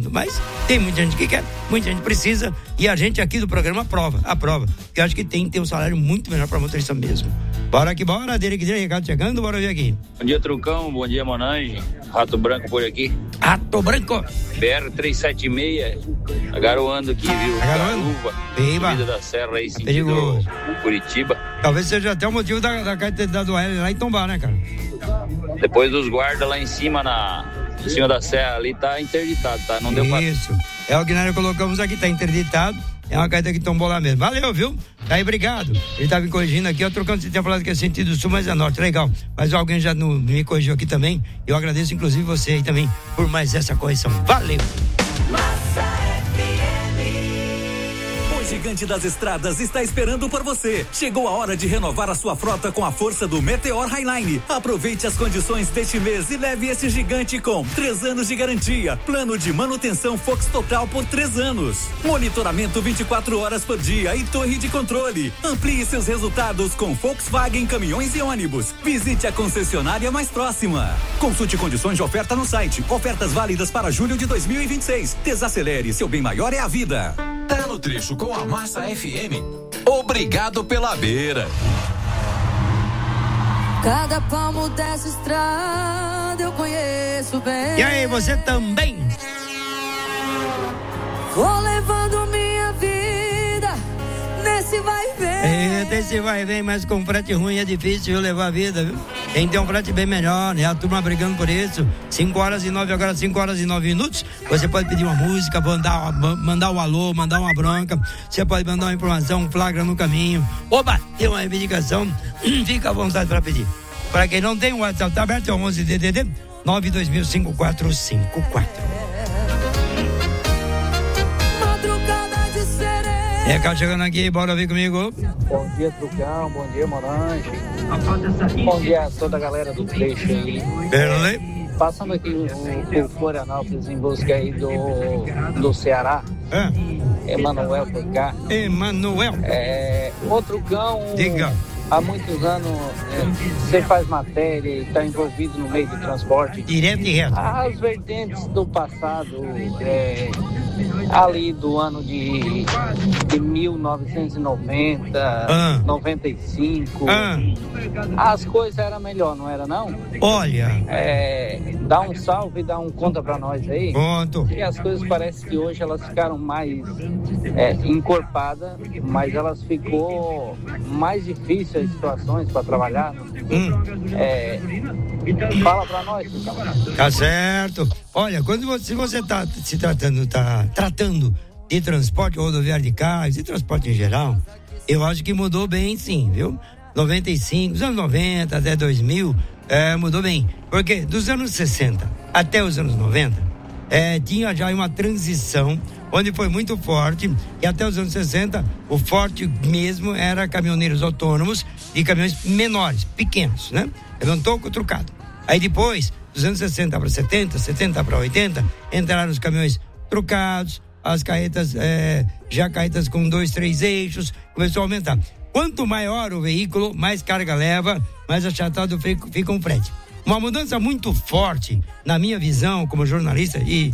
chegando. Mas tem muita gente que quer, muita gente precisa, e a gente aqui do programa aprova. Porque eu acho que tem que ter um salário muito melhor para motorista mesmo. Bora que bora, Derek, recado chegando, bora ver aqui. Bom dia, Trucão, bom dia, Monange. Rato Branco por aqui. Rato Branco. BR-376, garoando aqui, viu? Garuva. Subida da Serra aí, sentido Curitiba. Talvez seja até o motivo da carteira do L lá em tombar, né, cara? Depois dos guardas lá em cima, em cima da serra ali, tá interditado, tá? Não deu pra... Isso, é o que nós colocamos aqui, tá interditado. É uma carta que tombou lá mesmo. Valeu, viu? Tá aí, obrigado. Ele tá me corrigindo aqui, eu trocando, você tinha falado que é sentido sul, mas é norte, legal. Mas alguém já me corrigiu aqui também. Eu agradeço, inclusive, você aí também por mais essa correção. Valeu! O Gigante das Estradas está esperando por você. Chegou a hora de renovar a sua frota com a força do Meteor Highline. Aproveite as condições deste mês e leve esse gigante com 3 anos de garantia, plano de manutenção Fox Total por 3 anos, monitoramento 24 horas por dia e torre de controle. Amplie seus resultados com Volkswagen Caminhões e Ônibus. Visite a concessionária mais próxima. Consulte condições de oferta no site. Ofertas válidas para julho de 2026. Desacelere, seu bem maior é a vida. Tá no trecho com a Massa FM. Obrigado pela beira. Cada palmo dessa estrada eu conheço bem. E aí, você também? Vou levando minha vida nesse vai e vem. Esse vai e vem, mas com frete ruim é difícil levar a vida, viu? Tem que ter um frete bem melhor, né? A turma brigando por isso. 5h09, agora 5h09. Você pode pedir uma música, mandar um alô, mandar uma bronca. Você pode mandar uma informação, um flagra no caminho. Ou bater uma reivindicação. Fica à vontade para pedir. Para quem não tem, o WhatsApp tá aberto, é o 11 DDD 9205454. Recado chegando aqui, bora vir comigo. Bom dia, Trucão, bom dia, Monange. Bom dia a toda a galera do trecho aí. Passando aqui por Florianópolis em busca aí do Ceará. Emanuel por cá. Emanuel. Ô, Trucão. Diga. Há muitos anos você faz matéria e está envolvido no meio do transporte. Direto e reto. As vertentes do passado, ali do ano de 1990, 95, as coisas eram melhor, não era não? Olha. Dá um salve, dá um conta pra nós aí. Conto. E as coisas parece que hoje elas ficaram mais encorpadas, mas elas ficou mais difíceis as situações para trabalhar. Fala pra nós, então. Tá certo. Olha, quando você tá tratando de transporte rodoviário de carros e transporte em geral, eu acho que mudou bem, sim, viu? 95, dos anos 90 até 2000, mudou bem. Porque dos anos 60 até os anos 90, tinha já uma transição onde foi muito forte, e até os anos 60, o forte mesmo era caminhoneiros autônomos e caminhões menores, pequenos, né? Era um toco trucado. Aí depois, dos anos 60 para 70, 70 para 80, entraram os caminhões trucados, as carretas, já carretas com 2, 3 eixos, começou a aumentar. Quanto maior o veículo, mais carga leva, mais achatado fica um frete. Uma mudança muito forte, na minha visão, como jornalista e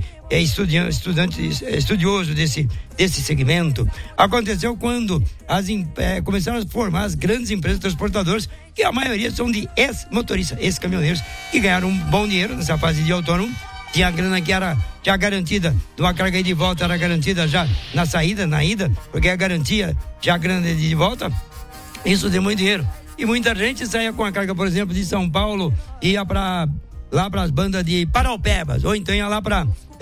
estudioso desse segmento, aconteceu quando começaram a formar as grandes empresas transportadoras, que a maioria são de ex-motoristas, ex-caminhoneiros, que ganharam um bom dinheiro nessa fase de autônomo. Tinha a grana que era já garantida, de uma carga de volta era garantida já na saída, na ida, porque a garantia já grande de volta, isso deu muito dinheiro. E muita gente saía com a carga, por exemplo, de São Paulo, ia lá para as bandas de Paraupebas, ou então ia lá para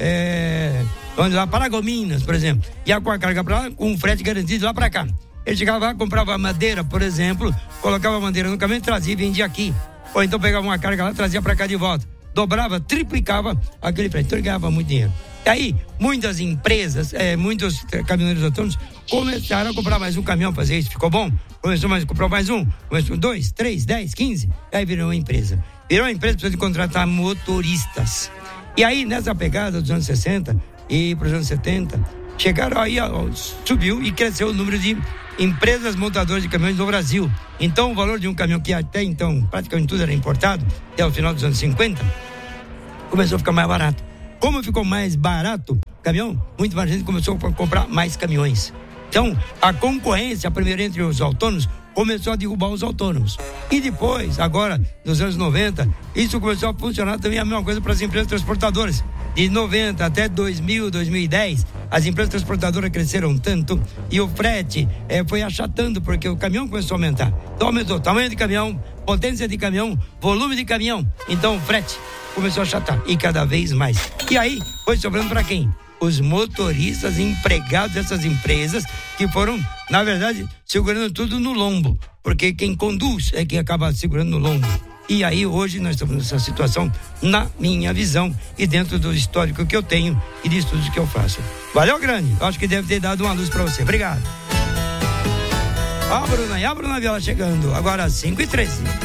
Paragominas, por exemplo, ia com a carga para lá, com um frete garantido lá para cá. Ele chegava lá, comprava madeira, por exemplo, colocava a madeira no caminhão, trazia e vendia aqui. Ou então pegava uma carga lá, trazia para cá de volta. Dobrava, triplicava aquele frete, então ele ganhava muito dinheiro. E aí, muitas empresas, muitos caminhoneiros autônomos começaram a comprar mais um caminhão, fazer isso, ficou bom? Começou a comprar mais um, começou 2, 3, 10, 15, aí virou uma empresa. Virou uma empresa, precisa de contratar motoristas. E aí, nessa pegada dos anos 60 e para os anos 70, chegaram aí, subiu e cresceu o número de empresas montadoras de caminhões no Brasil. Então, o valor de um caminhão que até então praticamente tudo era importado, até o final dos anos 50, começou a ficar mais barato. Como ficou mais barato caminhão, muito mais gente começou a comprar mais caminhões. Então, a concorrência, primeiro entre os autônomos, começou a derrubar os autônomos. E depois, agora, nos anos 90, isso começou a funcionar também a mesma coisa para as empresas transportadoras. De 90 até 2000, 2010, as empresas transportadoras cresceram tanto e o frete foi achatando, porque o caminhão começou a aumentar. Então aumentou o tamanho de caminhão, potência de caminhão, volume de caminhão. Então o frete começou a achatar e cada vez mais. E aí foi sobrando para quem? Os motoristas empregados dessas empresas que foram, na verdade, segurando tudo no lombo, porque quem conduz é quem acaba segurando no lombo. E aí hoje nós estamos nessa situação, na minha visão e dentro do histórico que eu tenho e de estudos que eu faço. Valeu, grande, acho que deve ter dado uma luz para você. Obrigado. A Bruna Viola chegando, agora 5h13.